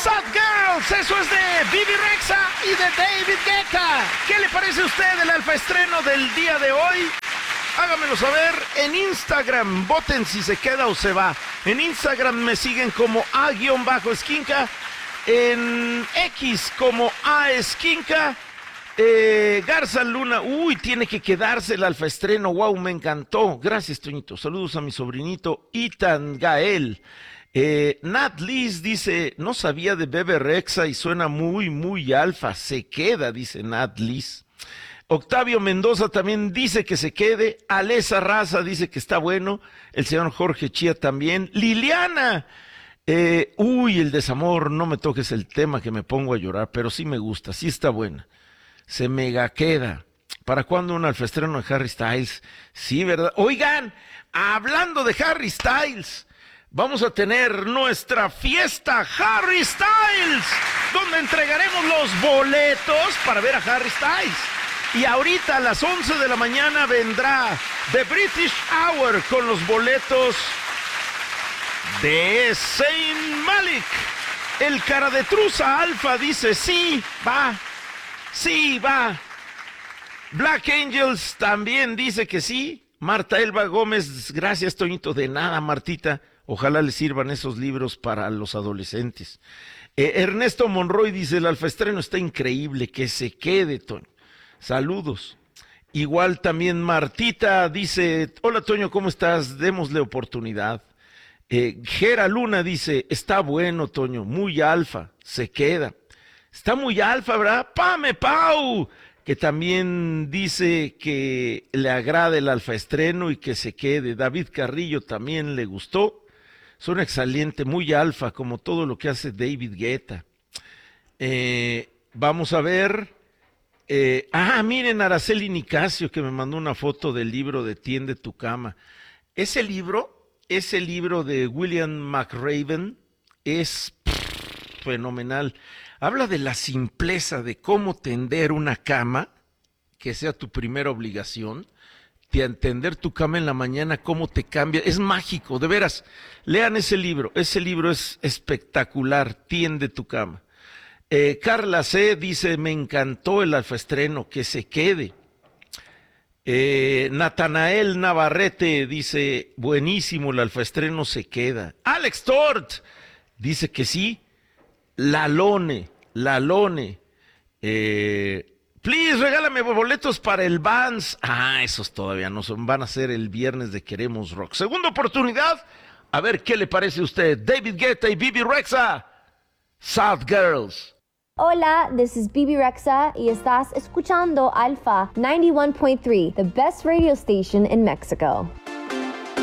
Sad Girls, eso es de Bibi Rexha y de David Guetta. ¿Qué le parece a usted el alfa estreno del día de hoy? Hágamelo saber en Instagram, voten si se queda o se va. En Instagram me siguen como A-Esquinca, en X como A-Esquinca. Garza Luna, tiene que quedarse el alfa estreno, wow, me encantó. Gracias, Toñito. Saludos a mi sobrinito Ethan Gael. Nat Liz dice, no sabía de Bebe Rexha y suena muy, muy alfa. Se queda, dice Nat Liz. Octavio Mendoza también dice que se quede. Alesa Raza dice que está bueno. El señor Jorge Chía también. Liliana. El desamor, no me toques el tema que me pongo a llorar, pero sí me gusta, sí está buena. Se mega queda. ¿Para cuándo un alfaestreno de Harry Styles? Sí, ¿verdad? Oigan, hablando de Harry Styles, vamos a tener nuestra fiesta Harry Styles, donde entregaremos los boletos para ver a Harry Styles. Y ahorita a las 11 de la mañana vendrá The British Hour con los boletos de Zayn Malik. El cara de truza alfa dice, sí, va. Sí, va. Black Angels también dice que sí. Marta Elba Gómez, gracias, Toñito. De nada, Martita. Ojalá les sirvan esos libros para los adolescentes. Ernesto Monroy dice, el alfaestreno está increíble, que se quede, Toño. Saludos. Igual también Martita dice, hola, Toño, ¿cómo estás? Démosle oportunidad. Gera Luna dice, está bueno, Toño, muy alfa, se queda. Está muy alfa, ¿verdad? Pame Pau, que también dice que le agrada el alfaestreno y que se quede. David Carrillo también le gustó. Suena excelente, muy alfa, como todo lo que hace David Guetta. Vamos a ver. Miren, Araceli Nicasio, que me mandó una foto del libro de Tiende tu cama. Ese libro de William McRaven es fenomenal. Habla de la simpleza de cómo tender una cama, que sea tu primera obligación, de tender tu cama en la mañana, cómo te cambia. Es mágico, de veras. Lean ese libro es espectacular, Tiende tu cama. Carla C. dice, me encantó el alfaestreno, que se quede. Natanael Navarrete dice, buenísimo, el alfaestreno se queda. Alex Tort dice que sí. Lalone, please, regálame boletos para el Vans. Esos todavía no son, van a ser el viernes de Queremos Rock. Segunda oportunidad, a ver qué le parece a usted. David Guetta y Bibi Rexha, Sad Girls. Hola, this is Bibi Rexha y estás escuchando Alpha 91.3, the best radio station in Mexico.